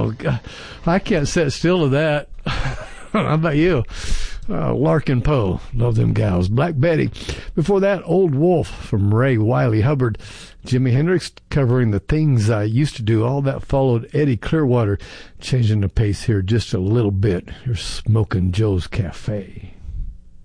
Oh, God. I can't sit still to that. How about you? Larkin Poe. Love them gals. Black Betty. Before that, Old Wolf from Ray Wiley Hubbard. Jimi Hendrix covering The Things I Used to Do. All that followed Eddie Clearwater, changing the pace here just a little bit. You're Smoking Joe's Cafe.